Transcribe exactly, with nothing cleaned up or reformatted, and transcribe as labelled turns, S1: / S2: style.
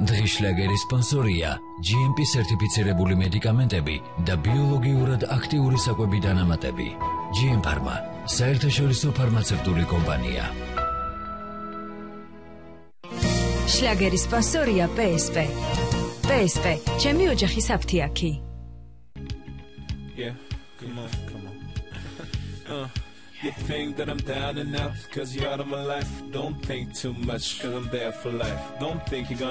S1: დღის შლაგერის სპონსორია ჯი ემ პი სერტიფიცირებული მედიკამენტები და ბიოლოგიურად აქტიური საკვები დანამატები. ჯი ემ Pharma, საერთაშორისო ფარმაცევტული კომპანია.
S2: შლაგერის სპონსორია პე ეს პე. პე ეს პე, ჩემი ოჯახის აფთიაქი.
S3: Yeah, come on, come on. uh, you think that I'm down and out, cause you're out of my life. Don't think too much, cause I'm there for life. Don't think you're gonna